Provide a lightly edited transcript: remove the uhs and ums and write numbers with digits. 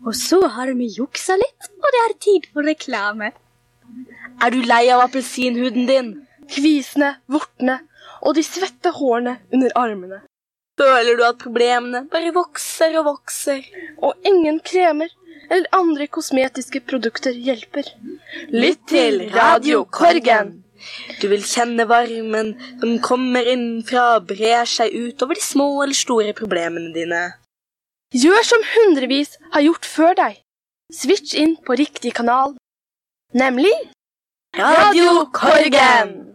Og så har vi juksa litt, og det er tid for reklame. Er du lei av appelsinhuden din? Kvisene, vortene og de svette hårene under armene. Føler du at problemene bare vokser og vokser? Og ingen kremer eller andre kosmetiske produkter hjelper. Lytt til Radio Korgen. Du vil kjenne varmen som kommer innenfra og brer seg ut over de små eller store problemene dine. Gjør som hundrevis har gjort før deg. Switch inn på riktig kanal. Nemlig Radio Korgen!